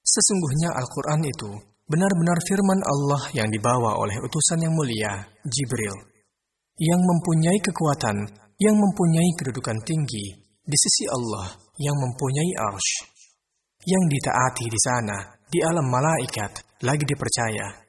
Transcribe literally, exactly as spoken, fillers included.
Sesungguhnya Al-Quran itu benar-benar firman Allah yang dibawa oleh utusan yang mulia, Jibril, yang mempunyai kekuatan, yang mempunyai kedudukan tinggi di sisi Allah, yang mempunyai arsy, yang ditaati di sana, di alam malaikat, lagi dipercaya.